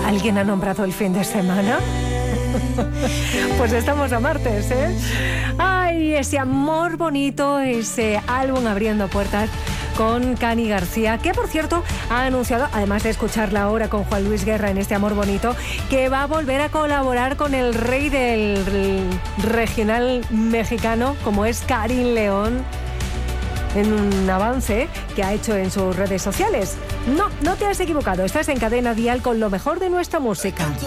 ¿Alguien ha nombrado el fin de semana? Pues estamos a martes, ¿eh? Ay, ese amor bonito, ese álbum abriendo puertas con Cani García, que por cierto ha anunciado, además de escucharla ahora con Juan Luis Guerra en este Amor Bonito, que va a volver a colaborar con el rey del regional mexicano, como es Karim León, en un avance que ha hecho en sus redes sociales. No te has equivocado, estás en Cadena Dial con lo mejor de nuestra música.